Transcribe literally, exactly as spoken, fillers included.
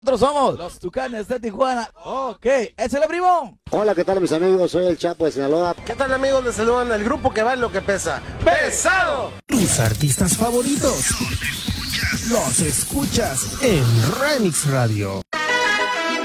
Nosotros somos los Tucanes de Tijuana. Ok, ese es el primo. Hola, ¿qué tal mis amigos? Soy el Chapo de Sinaloa. ¿Qué tal amigos? Les saludan el grupo que va en lo que pesa. ¡Pesado! Tus artistas favoritos los escuchas en Remix Radio.